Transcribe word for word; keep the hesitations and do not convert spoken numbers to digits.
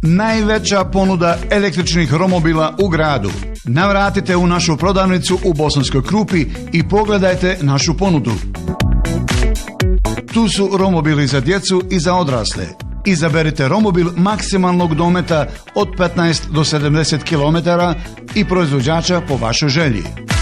Najveća ponuda električnih romobila u gradu. Navratite u našu prodavnicu u Bosanskoj Krupi i pogledajte našu ponudu. Tu su romobili za djecu i za odrasle. Izaberite romobil maksimalnog dometa od petnaest do sedamdeset kilometara i proizvođača po vašoj želji.